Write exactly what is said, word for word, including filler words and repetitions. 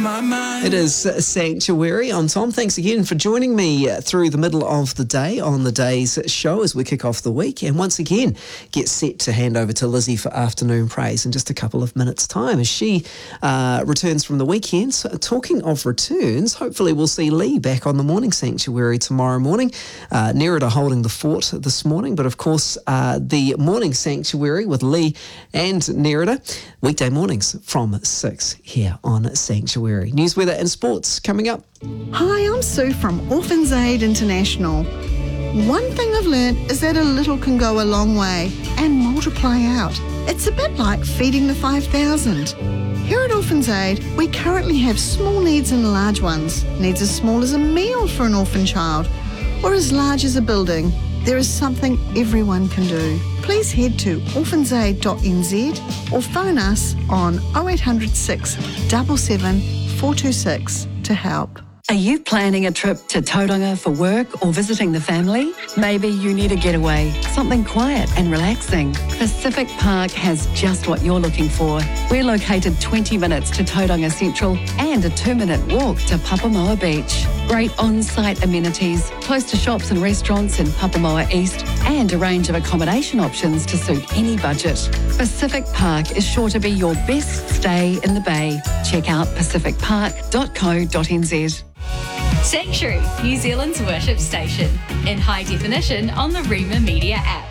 my mind. It is Sanctuary. I'm Tom. Thanks again for joining me through the middle of the day on the day's show as we kick off the week. And once again, get set to hand over to Lizzie for afternoon praise in just a couple of minutes' time as she uh, returns from the weekend. So, talking of returns, hopefully we'll see Lee back on the morning Sanctuary tomorrow morning. Uh, Nerida holding the fort this morning, but of course uh, the morning Sanctuary with Lee and Nerida, weekday mornings from six here on Sanctuary. News, weather and sports coming up. Hi, I'm Sue from Orphans Aid International. One thing I've learnt is that a little can go a long way and multiply out. It's a bit like feeding the five thousand. Here at Orphans Aid, we currently have small needs and large ones. Needs as small as a meal for an orphan child or as large as a building. There is something everyone can do. Please head to orphans aid dot n z or phone us on oh eight hundred six seven seven four two six to help. Are you planning a trip to Tauranga for work or visiting the family? Maybe you need a getaway, something quiet and relaxing. Pacific Park has just what you're looking for. We're located twenty minutes to Tauranga Central and a two-minute walk to Papamoa Beach. Great on-site amenities, close to shops and restaurants in Papamoa East, and a range of accommodation options to suit any budget. Pacific Park is sure to be your best stay in the Bay. Check out pacific park dot co dot n z. Sanctuary, New Zealand's worship station, in high definition on the Rima Media app.